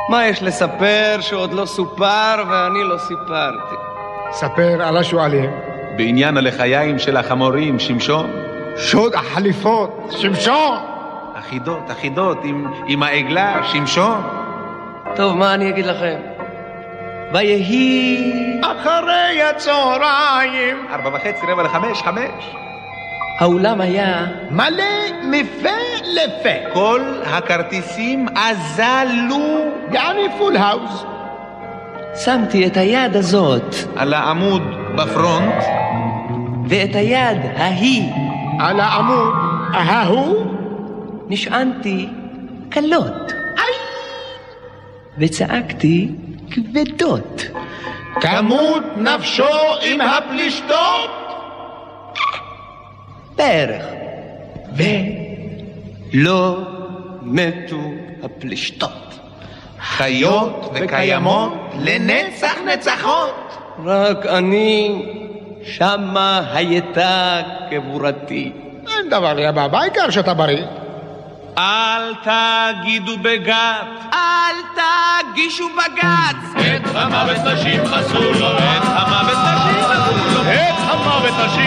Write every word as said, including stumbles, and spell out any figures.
מה יש לספר שעוד לא סופר ואני לא סיפרתי? ספר על השואלים. בעניין הלחיים של החמורים, שמשון. שוד החליפות, שמשון. אחידות, אחידות, עם, עם העגלה, שמשון. טוב, מה אני אגיד לכם? ויהי אחרי הצהריים. ארבע וחצי, רבע לחמש, חמש. האולם היה מלא מפה לפה. כל הכרטיסים אזלו. יעני פול האוס. שמתי את היד הזאת על העמוד בפרונט. ואת היד ההיא על העמוד ההוא. נשענתי קלות וצעקתי כבדות. כמות נפשו עם הפלישתות. בערך. ולא מתו הפלישתות. חיות וקיימות לנצח נצחות. רק אני שמה הייתה קבורתי. אין דבר יא בבא, העיקר שאתה בריא. אל תגידו בגת, אל תגישו בגץ. את המוות נשים אסור לו, את המוות נשים אסור לו, את המוות נשים